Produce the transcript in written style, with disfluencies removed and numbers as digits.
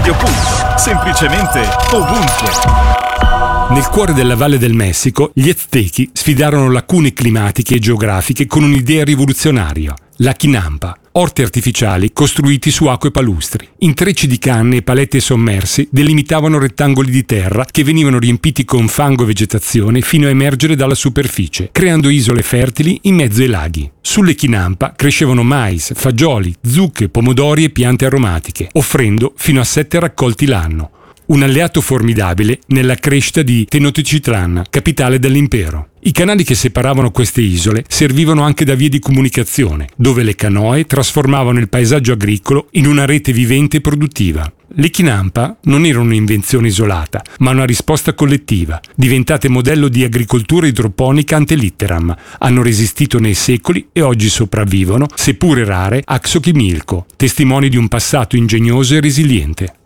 Radio Pulso, semplicemente ovunque. Nel cuore della Valle del Messico, gli Aztechi sfidarono lacune climatiche e geografiche con un'idea rivoluzionaria, la chinampa, orti artificiali costruiti su acque palustri. Intrecci di canne e palette sommersi delimitavano rettangoli di terra che venivano riempiti con fango e vegetazione fino a emergere dalla superficie, creando isole fertili in mezzo ai laghi. Sulle chinampa crescevano mais, fagioli, zucche, pomodori e piante aromatiche, offrendo fino a 7 raccolti l'anno. Un alleato formidabile nella crescita di Tenochtitlan, capitale dell'impero. I canali che separavano queste isole servivano anche da vie di comunicazione, dove le canoe trasformavano il paesaggio agricolo in una rete vivente e produttiva. Le chinampa non erano un'invenzione isolata, ma una risposta collettiva, diventate modello di agricoltura idroponica ante litteram. Hanno resistito nei secoli e oggi sopravvivono, seppure rare, a Xochimilco, testimoni di un passato ingegnoso e resiliente.